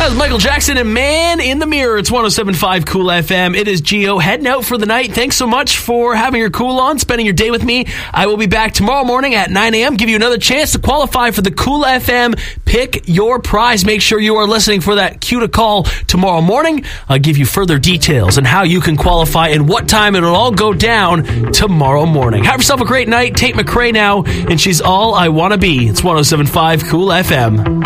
That was Michael Jackson and Man in the Mirror. It's 107.5 Cool FM. It is Gio heading out for the night. Thanks so much for having your cool on, spending your day with me. I will be back tomorrow morning at 9 a.m. Give you another chance to qualify for the Cool FM Pick Your Prize. Make sure you are listening for that cue to call tomorrow morning. I'll give you further details on how you can qualify and what time it'll all go down tomorrow morning. Have yourself a great night. Tate McRae now, and she's all I want to be. It's 107.5 Cool FM.